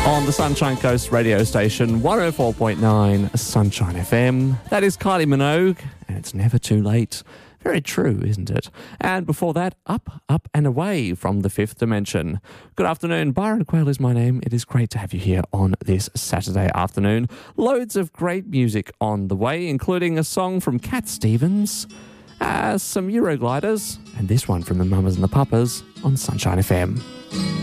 On the Sunshine Coast radio station, 104.9 Sunshine FM. That is Kylie Minogue, and it's never too late. Very true, isn't it? And before that, Up, Up and Away from the Fifth Dimension. Good afternoon. Byron Quayle is my name. It is great to have you here on this Saturday afternoon. Loads of great music on the way, including a song from Cat Stevens, some Eurogliders, and this one from the Mamas and the Papas on Sunshine FM.